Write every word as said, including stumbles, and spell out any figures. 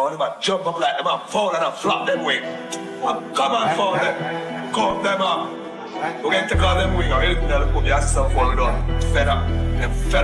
on them and jump up like them and fall and flop them wing. And come and fall them. Come them up. We're going to take all them wing. I'm going to put your stuff on. Fed up. Them fed up.